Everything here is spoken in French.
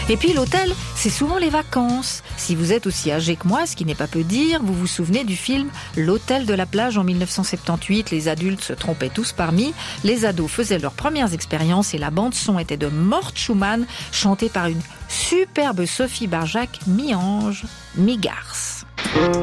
Et puis l'hôtel, c'est souvent les vacances. Si vous êtes aussi âgé que moi, ce qui n'est pas peu dire, vous vous souvenez du film L'Hôtel de la plage en 1978. Les adultes se trompaient tous parmi, les ados faisaient leurs premières expériences et la bande-son était de Mort Schumann, chantée par une superbe Sophie Barjac, mi-ange, mi-garce.